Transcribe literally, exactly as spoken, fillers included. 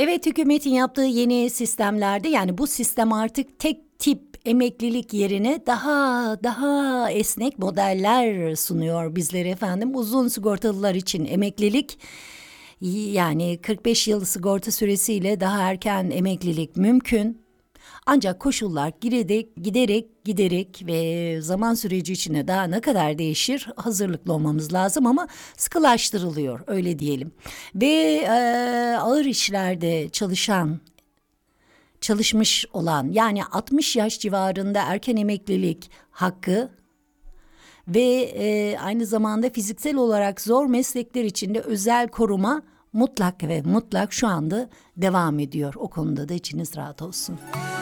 Evet, hükümetin yaptığı yeni sistemlerde, yani bu sistem artık tek tip emeklilik yerine daha daha esnek modeller sunuyor bizlere efendim. Uzun sigortalılar için emeklilik, yani kırk beş yıl sigorta süresiyle daha erken emeklilik mümkün. Ancak koşullar giderek giderek giderek ve zaman süreci içinde daha ne kadar değişir, hazırlıklı olmamız lazım ama sıkılaştırılıyor, öyle diyelim. Ve e, ağır işlerde çalışan, çalışmış olan, yani altmış yaş civarında erken emeklilik hakkı ve e, aynı zamanda fiziksel olarak zor meslekler içinde özel koruma mutlak ve mutlak şu anda devam ediyor. O konuda da içiniz rahat olsun.